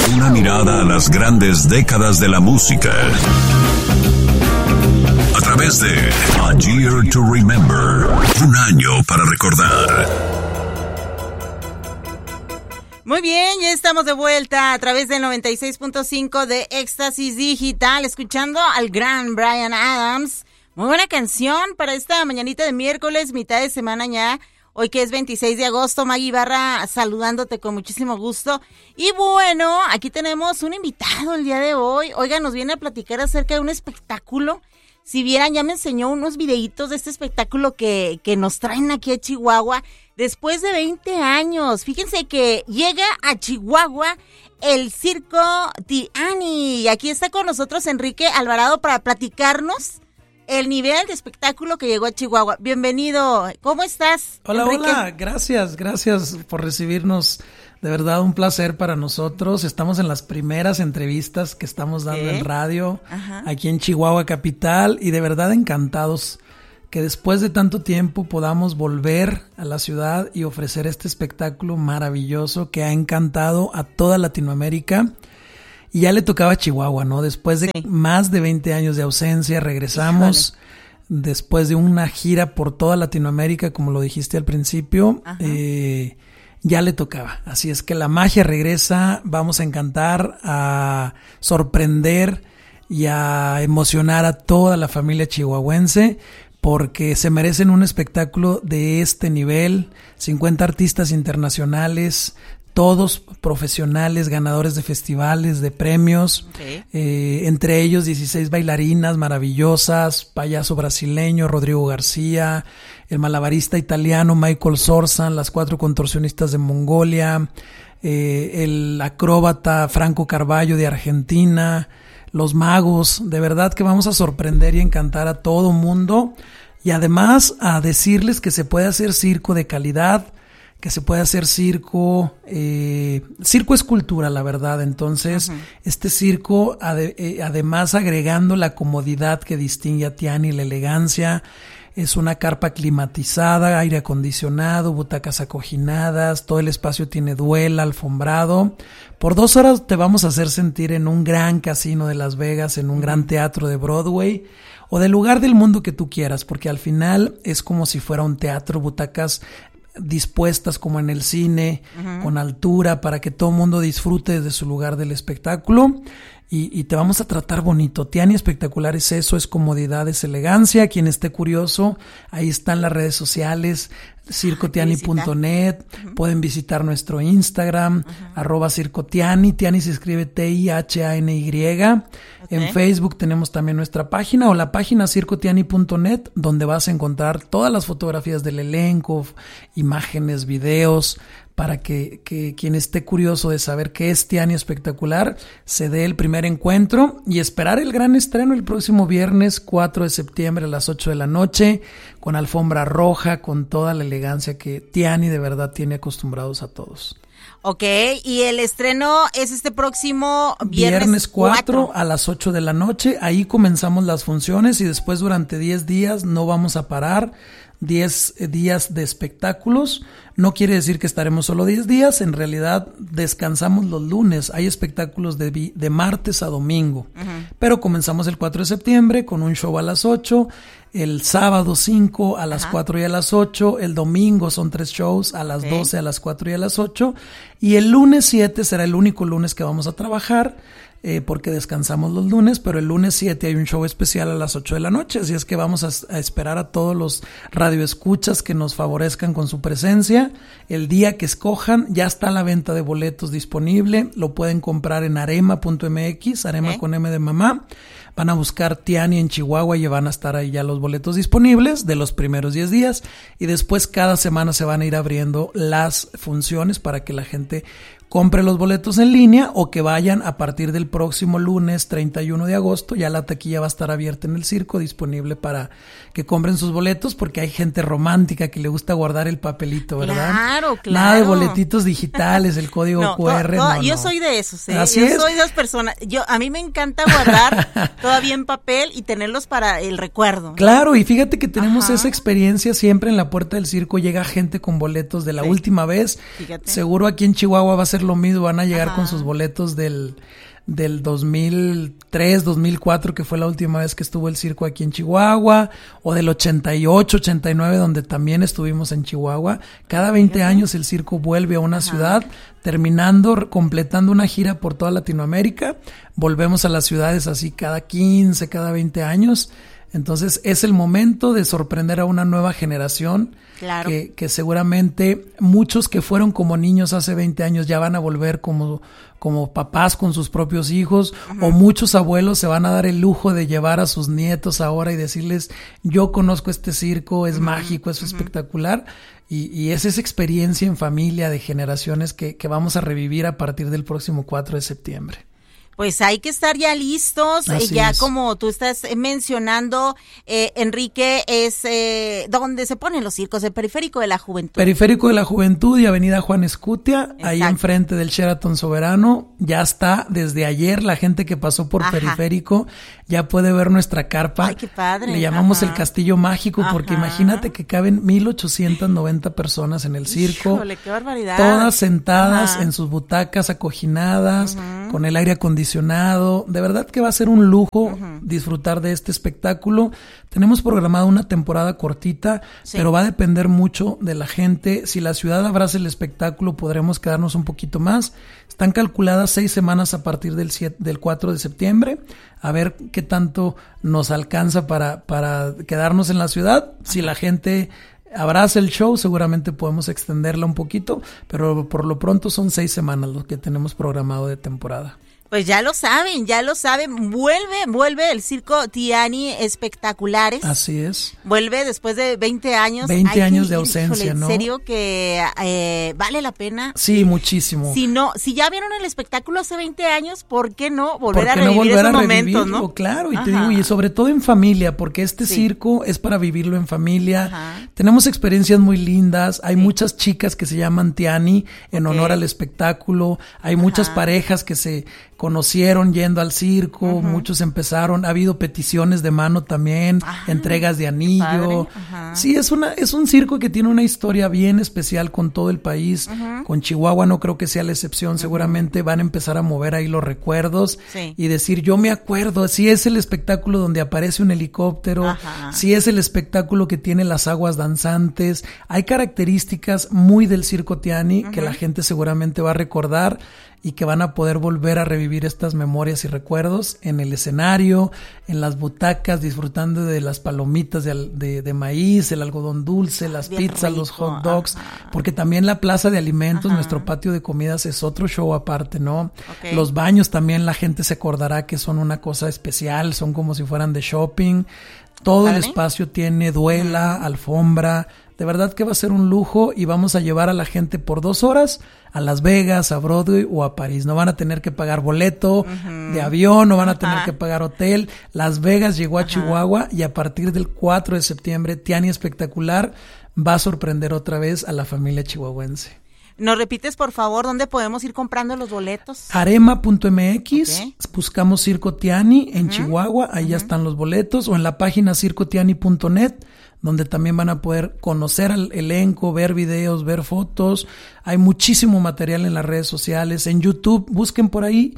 Una mirada a las grandes décadas de la música. A través de A Year to Remember. Un año para recordar. Muy bien, ya estamos de vuelta a través del 96.5 de Éxtasis Digital, escuchando al gran Bryan Adams. Muy buena canción para esta mañanita de miércoles, mitad de semana ya. Hoy que es 26 de agosto, Maggie Ibarra saludándote con muchísimo gusto. Y bueno, aquí tenemos un invitado el día de hoy. Oiga, nos viene a platicar acerca de un espectáculo. Si vieran, ya me enseñó unos videitos de este espectáculo que nos traen aquí a Chihuahua después de 20 años. Fíjense que llega a Chihuahua el Circo Tiani. Y aquí está con nosotros Enrique Alvarado para platicarnos el nivel de espectáculo que llegó a Chihuahua. Bienvenido. ¿Cómo estás, Hola, Enrique? hola. Gracias por recibirnos. De verdad, un placer para nosotros. Estamos en las primeras entrevistas que estamos dando en radio, aquí en Chihuahua capital, y de verdad encantados que después de tanto tiempo podamos volver a la ciudad y ofrecer este espectáculo maravilloso que ha encantado a toda Latinoamérica. Y ya le tocaba a Chihuahua, ¿no? Después de más de 20 años de ausencia, regresamos. Después de una gira por toda Latinoamérica, como lo dijiste al principio, ya le tocaba. Así es que la magia regresa, vamos a encantar, a sorprender y a emocionar a toda la familia chihuahuense, porque se merecen un espectáculo de este nivel. 50 artistas internacionales, todos profesionales, ganadores de festivales, de premios, entre ellos 16 bailarinas maravillosas, payaso brasileño Rodrigo García, el malabarista italiano Michael Sorzan, las 4 contorsionistas de Mongolia, el acróbata Franco Carballo de Argentina, los magos. De verdad que vamos a sorprender y encantar a todo mundo, y además a decirles que se puede hacer circo de calidad, que se puede hacer circo es cultura, la verdad. Entonces, este circo, además agregando la comodidad que distingue a Tiani, la elegancia, es una carpa climatizada, aire acondicionado, butacas acoginadas, todo el espacio tiene duela, alfombrado. Por 2 horas te vamos a hacer sentir en un gran casino de Las Vegas, en un gran teatro de Broadway, o del lugar del mundo que tú quieras, porque al final es como si fuera un teatro, butacas dispuestas como en el cine, con altura, para que todo el mundo disfrute desde su lugar del espectáculo, y te vamos a tratar bonito. Tiani Espectacular es eso, es comodidad, es elegancia. Quien esté curioso, ahí están las redes sociales, circotiani.net, pueden visitar nuestro Instagram, @circotiani, Tiani se escribe TIHANY. En Facebook tenemos también nuestra página, o la página circotiani.net, donde vas a encontrar todas las fotografías del elenco, imágenes, videos, para que quien esté curioso de saber qué es Tiani Espectacular se dé el primer encuentro, y esperar el gran estreno el próximo viernes 4 de septiembre a las 8 de la noche, con alfombra roja, con toda la elegancia que Tiani de verdad tiene acostumbrados a todos. Ok, y el estreno es este próximo viernes 4 a las 8 de la noche. Ahí comenzamos las funciones, y después durante 10 días no vamos a parar. 10 días de espectáculos. No quiere decir que estaremos solo 10 días, en realidad descansamos los lunes. Hay espectáculos de martes a domingo, pero comenzamos el 4 de septiembre con un show a las 8, el sábado 5 a las 4 y a las 8, el domingo son 3 shows a las 12, a las 4 y a las 8, y el lunes 7 será el único lunes que vamos a trabajar, porque descansamos los lunes, pero el lunes 7 hay un show especial a las 8 de la noche, así es que vamos a esperar a todos los radioescuchas que nos favorezcan con su presencia. El día que escojan, ya está la venta de boletos disponible, lo pueden comprar en arema.mx, arema con M de mamá. Van a buscar Tiani en Chihuahua y van a estar ahí ya los boletos disponibles de los primeros 10 días, y después cada semana se van a ir abriendo las funciones para que la gente compre los boletos en línea, o que vayan a partir del próximo lunes 31 de agosto. Ya la taquilla va a estar abierta en el circo, disponible para que compren sus boletos, porque hay gente romántica que le gusta guardar el papelito, ¿verdad? Claro. Nada de boletitos digitales, el código QR. Yo soy de esos, Así yo es. soy de esas personas. A mí me encanta guardar todavía en papel y tenerlos para el recuerdo, ¿no? Claro, y fíjate que tenemos esa experiencia siempre en la puerta del circo. Llega gente con boletos de la última vez. Fíjate. Seguro aquí en Chihuahua va a ser ser lo mismo, van a llegar con sus boletos del 2003, 2004, que fue la última vez que estuvo el circo aquí en Chihuahua, o del 88, 89, donde también estuvimos en Chihuahua. Cada 20 años el circo vuelve a una ciudad, completando una gira por toda Latinoamérica. Volvemos a las ciudades así cada 15, cada 20 años. Entonces es el momento de sorprender a una nueva generación. Claro. Que seguramente muchos que fueron como niños hace 20 años ya van a volver como papás con sus propios hijos, o muchos abuelos se van a dar el lujo de llevar a sus nietos ahora y decirles, yo conozco este circo, es mágico, es espectacular, y es esa experiencia en familia de generaciones que vamos a revivir a partir del próximo 4 de septiembre. Pues hay que estar ya listos, ya es. Como tú estás mencionando, Enrique, es donde se ponen los circos, el Periférico de la Juventud. Periférico de la Juventud y Avenida Juan Escutia, exacto, ahí enfrente del Sheraton Soberano. Ya está desde ayer, la gente que pasó por Periférico ya puede ver nuestra carpa. Ay, qué padre. Le llamamos el Castillo Mágico, porque imagínate que caben 1,890 personas en el circo. Híjole, qué barbaridad. Todas sentadas en sus butacas acoginadas, con el aire acondicionado. De verdad que va a ser un lujo disfrutar de este espectáculo. Tenemos programada una temporada cortita, pero va a depender mucho de la gente. Si la ciudad abraza el espectáculo, podremos quedarnos un poquito más. Están calculadas 6 semanas a partir del 4 de septiembre. A ver qué tanto nos alcanza para quedarnos en la ciudad. Si la gente abraza el show, seguramente podemos extenderla un poquito, pero por lo pronto son 6 semanas lo que tenemos programado de temporada. Pues ya lo saben, vuelve el Circo Tiani Espectaculares. Así es. Vuelve después de 20 años. 20 años de ausencia, ¿no? En serio que vale la pena. Sí, muchísimo. Si ya vieron el espectáculo hace 20 años, ¿por qué no volver a revivir esos momentos, no? Claro, y te digo, y sobre todo en familia, porque este circo es para vivirlo en familia. Tenemos experiencias muy lindas, hay muchas chicas que se llaman Tiani en honor al espectáculo, hay muchas parejas que se conocieron yendo al circo, muchos empezaron, ha habido peticiones de mano también, entregas de anillo. Sí, es un circo que tiene una historia bien especial con todo el país, con Chihuahua no creo que sea la excepción, seguramente van a empezar a mover ahí los recuerdos y decir, yo me acuerdo, si es el espectáculo donde aparece un helicóptero, si es el espectáculo que tiene las aguas danzantes, hay características muy del Circo Tiani que la gente seguramente va a recordar y que van a poder volver a revivir estas memorias y recuerdos en el escenario, en las butacas, disfrutando de las palomitas de maíz, el algodón dulce, las pizzas, los hot dogs, porque también la plaza de alimentos, nuestro patio de comidas es otro show aparte, ¿no? Los baños también la gente se acordará que son una cosa especial, son como si fueran de shopping. Todo el espacio tiene duela, alfombra. De verdad que va a ser un lujo y vamos a llevar a la gente por 2 horas a Las Vegas, a Broadway o a París. No van a tener que pagar boleto de avión, no van a tener que pagar hotel. Las Vegas llegó a Chihuahua y a partir del 4 de septiembre, Tiani Espectacular va a sorprender otra vez a la familia chihuahuense. ¿Nos repites, por favor, dónde podemos ir comprando los boletos? Arema.mx, buscamos Circo Tiani en Chihuahua, ahí ya están los boletos, o en la página circotiani.net, donde también van a poder conocer al elenco, ver videos, ver fotos. Hay muchísimo material en las redes sociales, en YouTube, busquen por ahí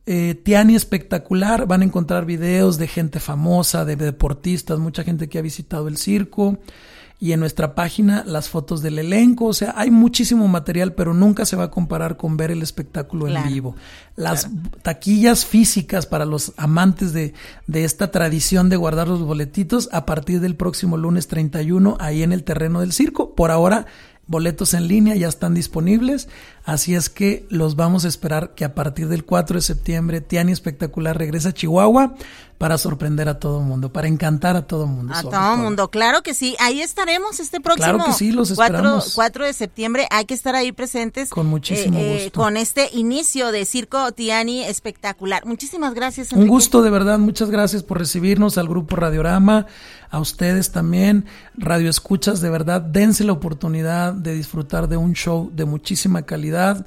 Tiani Espectacular, van a encontrar videos de gente famosa, de deportistas, mucha gente que ha visitado el circo. Y en nuestra página las fotos del elenco, o sea, hay muchísimo material, pero nunca se va a comparar con ver el espectáculo en vivo. Las taquillas físicas para los amantes de esta tradición de guardar los boletitos a partir del próximo lunes 31 ahí en el terreno del circo. Por ahora, boletos en línea ya están disponibles, así es que los vamos a esperar que a partir del 4 de septiembre Tiani Espectacular regresa a Chihuahua para sorprender a todo el mundo, para encantar a todo el mundo. A todo el mundo, claro que sí. Ahí estaremos este próximo claro que sí, los esperamos. 4 de septiembre. Hay que estar ahí presentes. Con muchísimo gusto. Con este inicio de Circo Tiani Espectacular. Muchísimas gracias, Enrique. Un gusto, de verdad. Muchas gracias por recibirnos, al Grupo Radiorama, a ustedes también, Radio Escuchas. De verdad, dense la oportunidad de disfrutar de un show de muchísima calidad,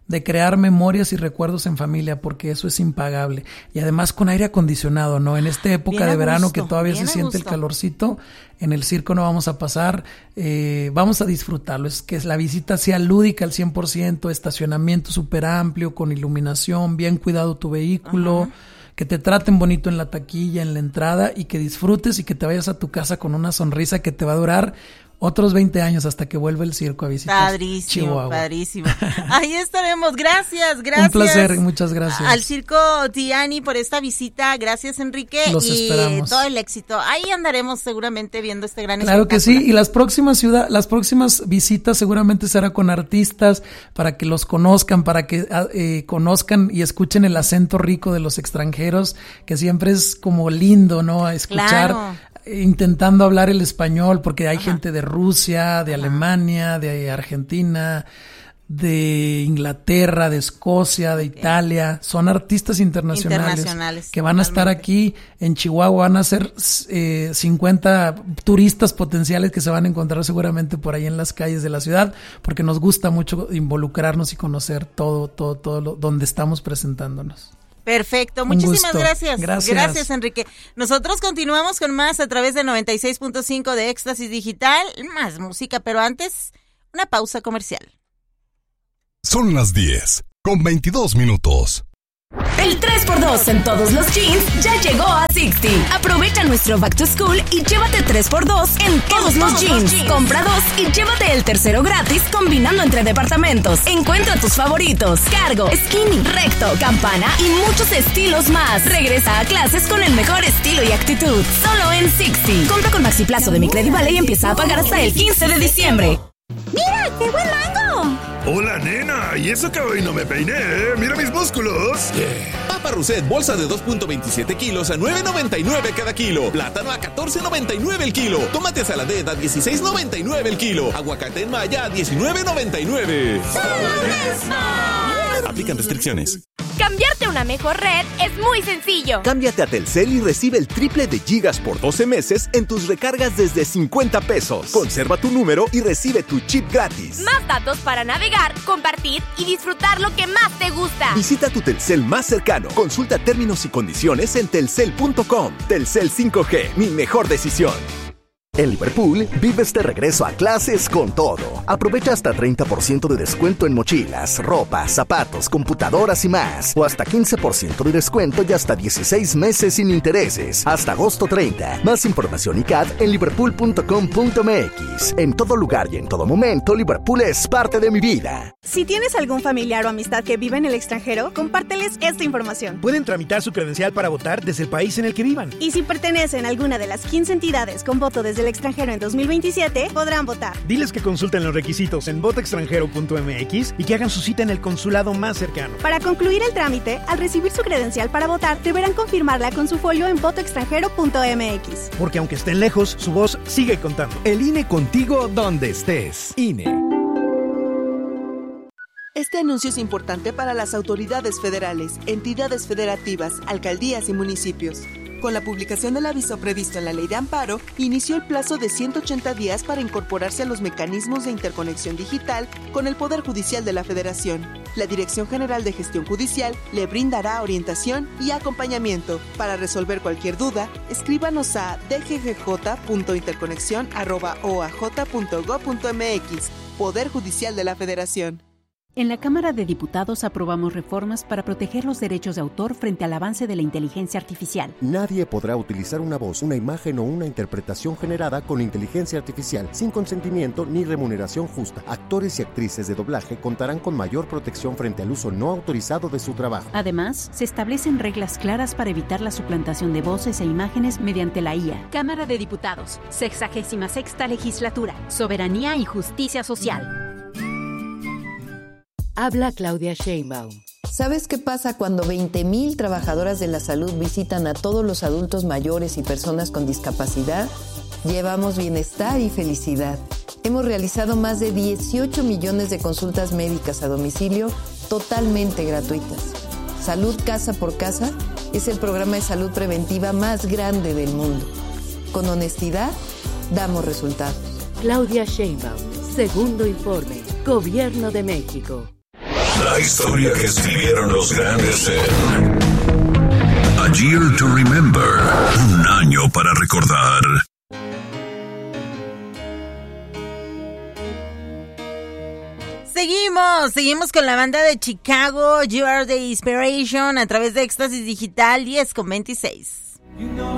de crear memorias y recuerdos en familia, porque eso es impagable. Y además con aire acondicionado, ¿no? En esta época de verano que todavía se siente el calorcito, en el circo no vamos a pasar, vamos a disfrutarlo. Es que la visita sea lúdica al 100%, estacionamiento súper amplio, con iluminación, bien cuidado tu vehículo, que te traten bonito en la taquilla, en la entrada, y que disfrutes y que te vayas a tu casa con una sonrisa que te va a durar otros 20 años hasta que vuelva el circo a visitar Chihuahua. Padrísimo. Ahí estaremos. Gracias. Un placer, muchas gracias. Al Circo Tiani por esta visita. Gracias, Enrique. Los esperamos. Todo el éxito. Ahí andaremos seguramente viendo este gran espectáculo. Claro que sí. Y las próximas visitas seguramente será con artistas para que los conozcan, para que conozcan y escuchen el acento rico de los extranjeros, que siempre es como lindo, ¿no? A escuchar. Claro. Intentando hablar el español, porque hay gente de Rusia, de Alemania, de Argentina, de Inglaterra, de Escocia, de Italia. Son artistas internacionales que van a estar aquí en Chihuahua. Van a ser 50 turistas potenciales que se van a encontrar seguramente por ahí en las calles de la ciudad, porque nos gusta mucho involucrarnos y conocer todo donde estamos presentándonos. Perfecto, muchísimas gracias. Gracias, Enrique. Nosotros continuamos con más a través de 96.5 de Éxtasis Digital, más música, pero antes, una pausa comercial. Son las 10:22. El 3x2 en todos los jeans ya llegó a Sixty. Aprovecha nuestro Back to School y llévate 3x2 en todos los jeans. Compra 2 y llévate el tercero gratis combinando entre departamentos. Encuentra tus favoritos: cargo, skinny, recto, campana y muchos estilos más. Regresa a clases con el mejor estilo y actitud. Solo en Sixty. Compra con Maxi Plazo de mi Credivale y empieza a pagar hasta el 15 de diciembre. ¡Mira, qué buen mango! Hola, nena, ¿y eso que hoy no me peiné? ¡Mira mis músculos! Papa Rousset, bolsa de 2.27 kilos a $9.99 cada kilo. Plátano a $14.99 el kilo. Tomate saladez a $16.99 el kilo. Aguacate en malla a $19.99. Aplican restricciones. Cambiarte a una mejor red es muy sencillo. Cámbiate a Telcel y recibe el triple de gigas por 12 meses en tus recargas desde $50. Conserva tu número y recibe tu chip gratis. Más datos para navegar, compartir y disfrutar lo que más te gusta. Visita tu Telcel más cercano. Consulta términos y condiciones en telcel.com. Telcel 5G, mi mejor decisión. En Liverpool, vives de regreso a clases con todo. Aprovecha hasta 30% de descuento en mochilas, ropa, zapatos, computadoras y más. O hasta 15% de descuento y hasta 16 meses sin intereses. Hasta agosto 30. Más información y CAD en liverpool.com.mx. En todo lugar y en todo momento, Liverpool es parte de mi vida. Si tienes algún familiar o amistad que vive en el extranjero, compárteles esta información. Pueden tramitar su credencial para votar desde el país en el que vivan. Y si pertenecen a alguna de las 15 entidades con voto desde el extranjero en 2027, podrán votar. Diles que consulten los requisitos en votoextranjero.mx y que hagan su cita en el consulado más cercano. Para concluir el trámite, al recibir su credencial para votar, deberán confirmarla con su folio en votoextranjero.mx. Porque aunque estén lejos, su voz sigue contando. El INE contigo donde estés. INE. Este anuncio es importante para las autoridades federales, entidades federativas, alcaldías y municipios. Con la publicación del aviso previsto en la Ley de Amparo, inició el plazo de 180 días para incorporarse a los mecanismos de interconexión digital con el Poder Judicial de la Federación. La Dirección General de Gestión Judicial le brindará orientación y acompañamiento. Para resolver cualquier duda, escríbanos a dggj.interconexión@oaj.gov.mx. Poder Judicial de la Federación. En la Cámara de Diputados aprobamos reformas para proteger los derechos de autor frente al avance de la inteligencia artificial. Nadie podrá utilizar una voz, una imagen o una interpretación generada con inteligencia artificial sin consentimiento ni remuneración justa. Actores y actrices de doblaje contarán con mayor protección frente al uso no autorizado de su trabajo. Además, se establecen reglas claras para evitar la suplantación de voces e imágenes mediante la IA. Cámara de Diputados, 66ª Legislatura, Soberanía y Justicia Social. Habla Claudia Sheinbaum. ¿Sabes qué pasa cuando 20,000 trabajadoras de la salud visitan a todos los adultos mayores y personas con discapacidad? Llevamos bienestar y felicidad. Hemos realizado más de 18 millones de consultas médicas a domicilio totalmente gratuitas. Salud Casa por Casa es el programa de salud preventiva más grande del mundo. Con honestidad, damos resultados. Claudia Sheinbaum, segundo informe, Gobierno de México. La historia que escribieron los grandes en A Year to Remember. Un año para recordar. Seguimos con la banda de Chicago, You Are the Inspiration, a través de Éxtasis Digital 10:26.